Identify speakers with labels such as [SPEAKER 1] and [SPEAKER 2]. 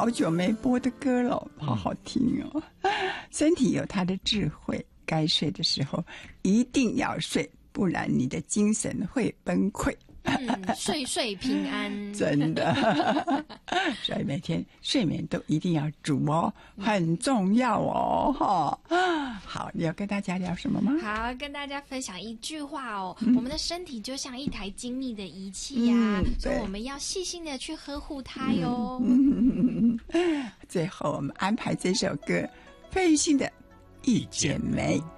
[SPEAKER 1] 好久没播的歌了，好好听哦。身体有它的智慧，该睡的时候一定要睡，不然你的精神会崩溃。
[SPEAKER 2] 岁岁平安，
[SPEAKER 1] 真的。所以每天睡眠都一定要足哦，很重要哦，哈。好，你要跟大家聊什么吗？
[SPEAKER 2] 好，跟大家分享一句话哦。我们的身体就像一台精密的仪器呀，所以我们要细心的去呵护它哟。
[SPEAKER 1] 最后我们安排这首歌，费玉清的《遇见美》。